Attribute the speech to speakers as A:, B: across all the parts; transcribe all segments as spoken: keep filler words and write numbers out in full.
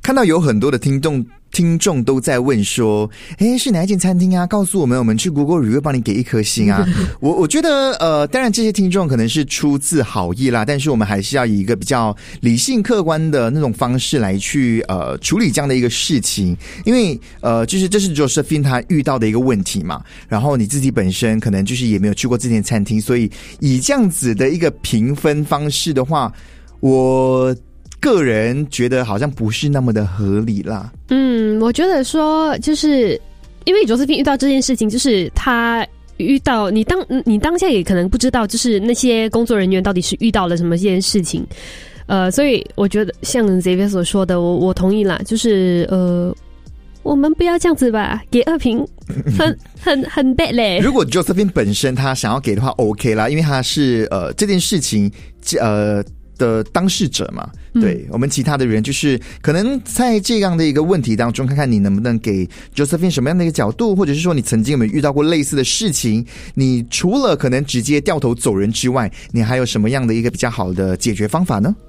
A: 看到有很多的听众听众都在问说，诶，是哪一间餐厅啊？告诉我们，我们去 Google Review 帮你给一颗星啊。我我觉得呃，当然这些听众可能是出自好意啦，但是我们还是要以一个比较理性客观的那种方式来去呃处理这样的一个事情，因为呃就是这是 Josephine 她遇到的一个问题嘛，然后你自己本身可能就是也没有去过这间餐厅，所以以这样子的一个评分方式的话，我个人觉得好像不是那么的合理啦。
B: 嗯，我觉得说就是因为Josephine遇到这件事情，就是他遇到你当你当下也可能不知道，就是那些工作人员到底是遇到了什么这件事情。呃，所以我觉得像 Xavier 所说的，我我同意啦，就是呃。我们不要这样子吧，给二评很很很 bad 嘞。
A: 如果 Josephine 本身他想要给的话 OK 啦，因为他是呃这件事情呃的当事者嘛，对、嗯、我们其他的人就是可能在这样的一个问题当中，看看你能不能给 Josephine 什么样的一个角度，或者是说你曾经有没有遇到过类似的事情，你除了可能直接掉头走人之外，你还有什么样的一个比较好的解决方法呢？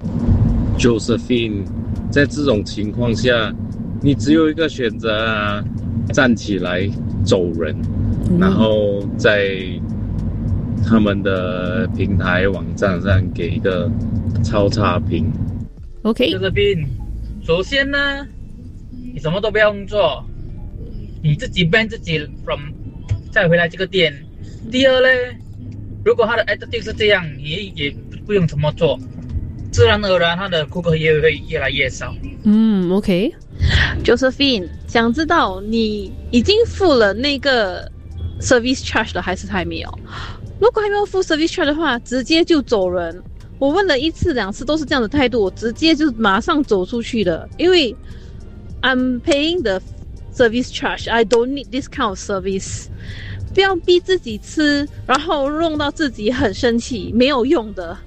C: Josephine 在这种情况下你只有一个选择啊，站起来走人、嗯、然后在他们的平台网站上给一个超差评。
B: OK
D: Josephine， 首先呢你什么都不要做，你自己 ban 自己 from 再回来这个店。第二呢，如果他的 attitude 是这样，你也不用怎么做，自然而然他的顾客也会越来越少。
B: 嗯 OK
E: Josephine， 想知道你已经付了那个 service charge 了还是还没有？如果还没有付 service charge 的话，直接就走人。我问了一次两次都是这样的态度，我直接就马上走出去的，因为 I'm paying the service charge, I don't need this kind of service。 不要逼自己吃，然后弄到自己很生气，没有用的。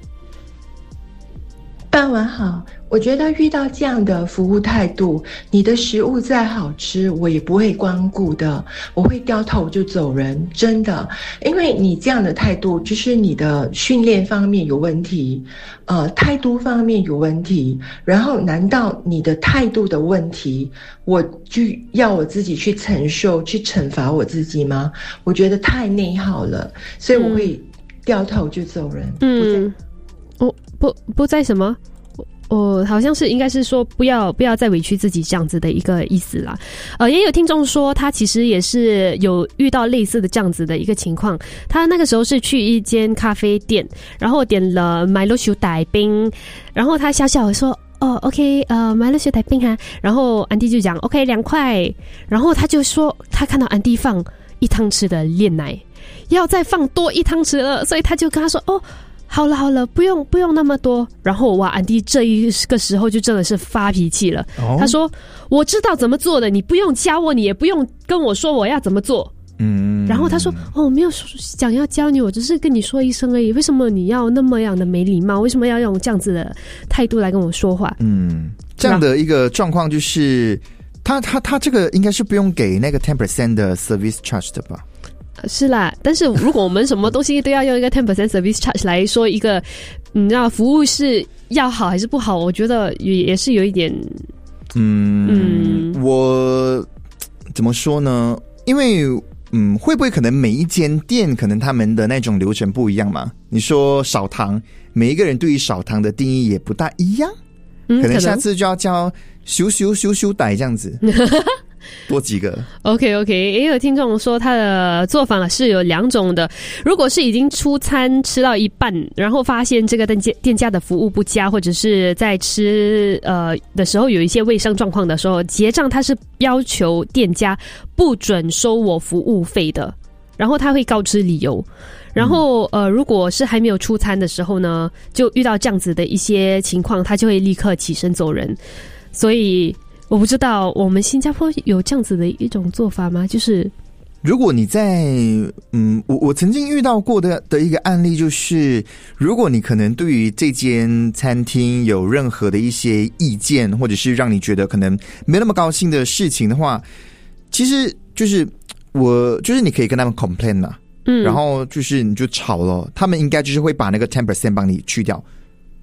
F: 傍晚好，我觉得遇到这样的服务态度，你的食物再好吃我也不会光顾的，我会掉头就走人，真的。因为你这样的态度就是你的训练方面有问题，呃，态度方面有问题，然后难道你的态度的问题我就要我自己去承受去惩罚我自己吗？我觉得太内耗了，所以我会掉头就走人。
B: 嗯，我不不在什么，我好像是应该是说不要不要再委屈自己这样子的一个意思啦。呃，也有听众说他其实也是有遇到类似的这样子的一个情况。他那个时候是去一间咖啡店，然后点了买了手带冰，然后他笑笑地说哦 OK 呃买了手带冰哈，然后安迪就讲 OK 两块，然后他就说他看到安迪放一汤匙的炼奶，要再放多一汤匙了，所以他就跟他说哦好了好了，不用不用那么多。然后哇，安迪这一个时候就真的是发脾气了。哦、他说：“我知道怎么做的，你不用教我，你也不用跟我说我要怎么做。”嗯。然后他说：“哦，没有想要教你，我只是跟你说一声而已。为什么你要那么样的没礼貌？为什么要用这样子的态度来跟我说话？”
A: 嗯，这样的一个状况就是，他他他这个应该是不用给那个 ten percent 的 service charge 的吧？
B: 是啦，但是如果我们什么东西都要用一个 ten percent service charge 来说一个，你知道服务是要好还是不好，我觉得也也是有一点，
A: 嗯，嗯我怎么说呢？因为嗯，会不会可能每一间店可能他们的那种流程不一样嘛？你说少糖，每一个人对于少糖的定义也不大一样，嗯、可能下次就要叫咻咻咻咻歹这样子。多几个
B: OK OK 也有听众说他的做法是有两种的。如果是已经出餐吃到一半，然后发现这个店家店家的服务不佳，或者是在吃呃的时候有一些卫生状况的时候，结账他是要求店家不准收我服务费的，然后他会告知理由。然后呃如果是还没有出餐的时候呢，就遇到这样子的一些情况，他就会立刻起身走人。所以我不知道我们新加坡有这样子的一种做法吗？就是
A: 如果你在嗯，我我曾经遇到过的的一个案例，就是如果你可能对于这间餐厅有任何的一些意见，或者是让你觉得可能没那么高兴的事情的话，其实就是我就是你可以跟他们 complain 啦，嗯，然后就是你就吵了，他们应该就是会把那个 ten percent 帮你去掉。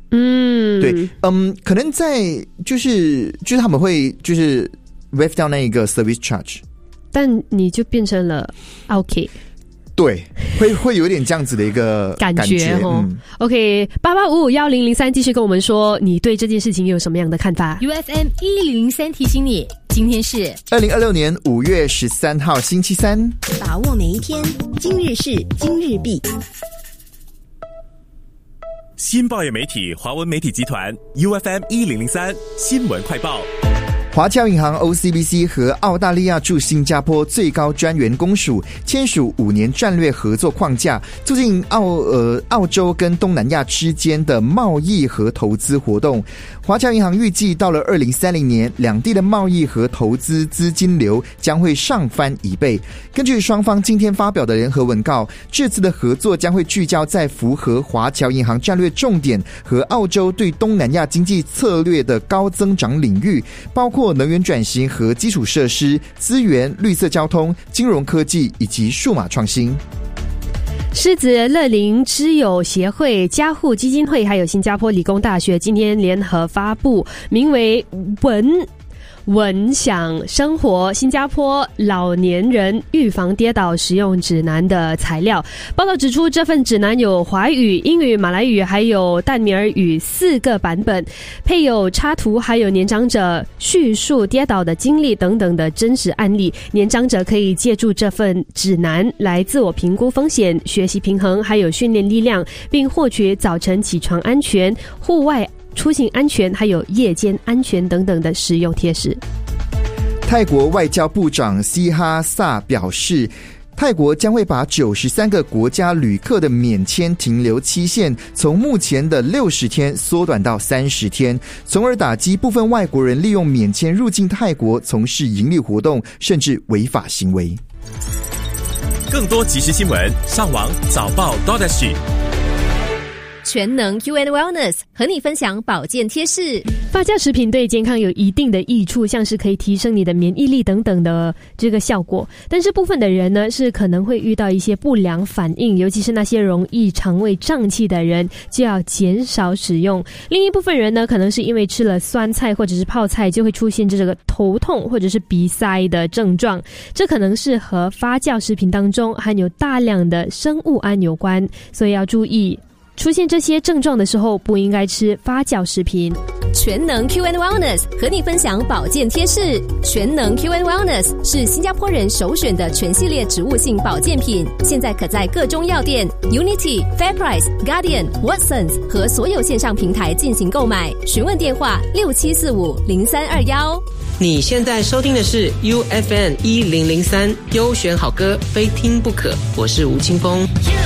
B: 嗯，
A: 对，嗯，可能在就是就是他们会就是 waive 掉那一个 service charge，
B: 但你就变成了 OK。
A: 对，会会有点这样子的一个
B: 感觉哦。
A: 嗯、
B: OK， 八八五五一零零三继续跟我们说，你对这件事情有什么样的看法
G: ？U F M 一零零三提醒你，今天是
A: 二零二六年五月十三号星期三，
G: 把握每一天，今日事今日毕。
H: 新报业媒体华文媒体集团 U F M 一零零三新闻快报。
A: 华侨银行 O C B C 和澳大利亚驻新加坡最高专员公署签署五年战略合作框架，促进澳呃澳洲跟东南亚之间的贸易和投资活动。华侨银行预计到了二零三零年，两地的贸易和投资资金流将会上翻一倍。根据双方今天发表的联合文告，这次的合作将会聚焦在符合华侨银行战略重点和澳洲对东南亚经济策略的高增长领域，包括能源转型和基础设施、资源、绿色交通、金融科技以及数码创新。
B: 狮子乐龄之友协会、嘉户基金会还有新加坡理工大学今天联合发布名为文稳享生活新加坡老年人预防跌倒实用指南的材料。报道指出，这份指南有华语、英语、马来语还有淡米尔语四个版本，配有插图还有年长者叙述跌倒的经历等等的真实案例。年长者可以借助这份指南来自我评估风险、学习平衡还有训练力量，并获取早晨起床安全、户外出行安全还有夜间安全等等的实用贴士。
A: 泰国外交部长西哈萨表示，泰国将会把九十三个国家旅客的免签停留期限从目前的六十天缩短到三十天，从而打击部分外国人利用免签入境泰国从事盈利活动甚至违法行为。
H: 更多即时新闻，上网早报 .sg。
G: 全能 Q and Wellness 和你分享保健贴士。
B: 发酵食品对健康有一定的益处，像是可以提升你的免疫力等等的这个效果。但是部分的人呢，是可能会遇到一些不良反应，尤其是那些容易肠胃胀气的人，就要减少使用。另一部分人呢，可能是因为吃了酸菜或者是泡菜，就会出现这个头痛或者是鼻塞的症状。这可能是和发酵食品当中含有大量的生物胺有关，所以要注意。出现这些症状的时候，不应该吃发酵食品。
G: 全能 Q and Wellness 和你分享保健贴士。全能 Q and Wellness 是新加坡人首选的全系列植物性保健品，现在可在各中药店、Unity、FairPrice、Guardian、Watsons 和所有线上平台进行购买。询问电话六七四五零三二幺。
I: 你现在收听的是 U F M 一零零三优选好歌，非听不可。我是吴青峰。